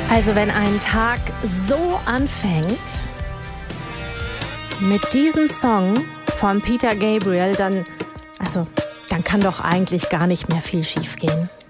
Also wenn ein Tag so anfängt mit diesem Song von Peter Gabriel, dann kann doch eigentlich gar nicht mehr viel schiefgehen.